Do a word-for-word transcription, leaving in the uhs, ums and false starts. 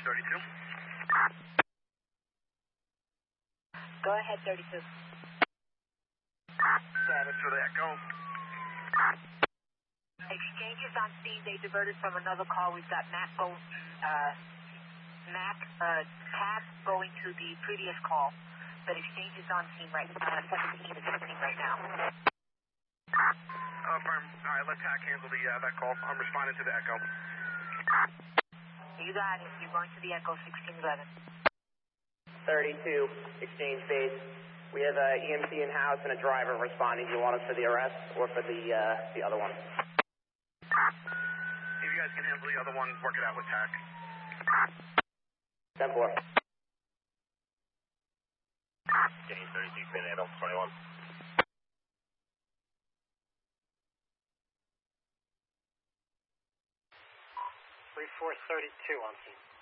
thirty-two. Go ahead, thirty-two. Status for the Echo. Exchanges on scene. They diverted from another call. We've got Mac go, uh, Mac, uh, Pat going to the previous call. But exchange is on scene right now. Uh, seventeen is happening right now. Uh, firm. All right, let T A C handle the, uh, that call. I'm responding to the Echo. You got it. You're going to the Echo sixteen eleven. thirty-two, exchange base. We have a E M T in-house and a driver responding. Do you want us for the arrest or for the uh, the other one? If you guys can handle the other one, work it out with T A C. ten four. Getting thirty-six in Adel, twenty-one. three four thirty-two on scene.